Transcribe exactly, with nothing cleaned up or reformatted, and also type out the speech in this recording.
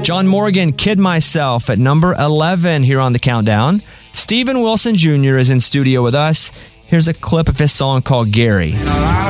John Morgan, Kid Myself at number eleven here on the countdown. Steven Wilson Junior is in studio with us. Here's a clip of his song called Gary.